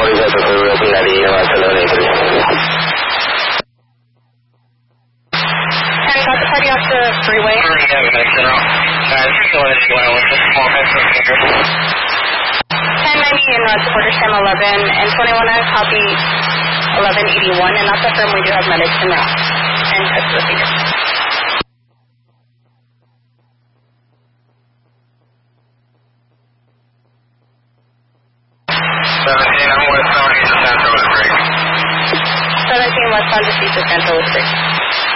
Delta Zulu, open 90, Lima, 783. 10, got the party off the freeway. Yeah, we make it out. 1090 in supporter Sam 11 and 21 I copy 1181 and that's the firm we do have medics in route and touch the figure. Westbound, East Santa with a break. 17 westbound to East Santa with a break.